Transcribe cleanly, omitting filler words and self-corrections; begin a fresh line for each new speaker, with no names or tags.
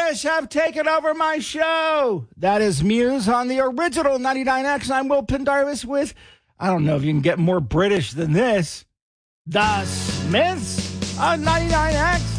British have taken over my show. That is Muse on the original 99X. I'm Will Pendarvis with, I don't know if you can get more British than this, The Smiths on 99X.